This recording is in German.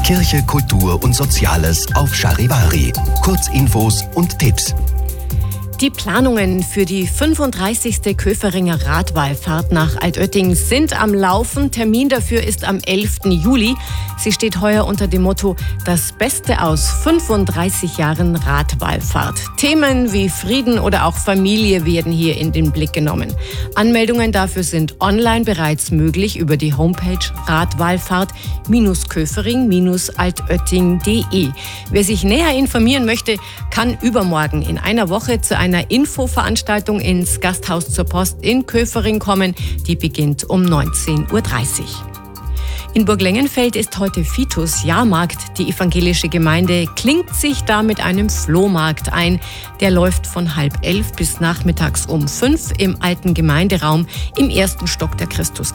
Kirche, Kultur und Soziales auf Charivari. Kurzinfos und Tipps. Die Planungen für die 35. Köferinger Radwallfahrt nach Altötting sind am Laufen. Termin dafür ist am 11. Juli. Sie steht heuer unter dem Motto Das Beste aus 35 Jahren Radwallfahrt. Themen wie Frieden oder auch Familie werden hier in den Blick genommen. Anmeldungen dafür sind online bereits möglich über die Homepage radwallfahrt-köfering-altötting.de. Wer sich näher informieren möchte, kann übermorgen in einer Woche zu einer Infoveranstaltung ins Gasthaus zur Post in Köfering kommen. Die beginnt um 19:30 Uhr. In Burglengenfeld ist heute Vitus-Jahrmarkt. Die evangelische Gemeinde klingt sich da mit einem Flohmarkt ein. Der läuft von 10:30 bis nachmittags um 5 im alten Gemeinderaum im 1. Stock der Christus